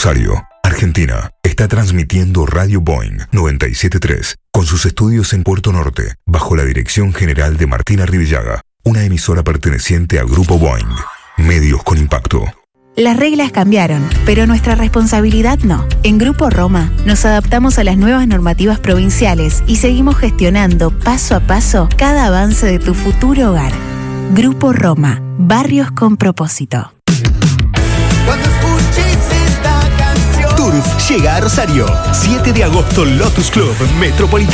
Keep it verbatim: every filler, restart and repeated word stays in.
Rosario, Argentina, está transmitiendo Radio Boing noventa y siete punto tres con sus estudios en Puerto Norte, bajo la dirección general de Martina Arribillaga, una emisora perteneciente a Grupo Boing. Medios con impacto. Las reglas cambiaron, pero nuestra responsabilidad no. En Grupo Roma nos adaptamos a las nuevas normativas provinciales y seguimos gestionando paso a paso cada avance de tu futuro hogar. Grupo Roma, barrios con propósito. Cuando escuches esta canción. Turf llega a Rosario. siete de agosto, Lotus Club Metropolitano.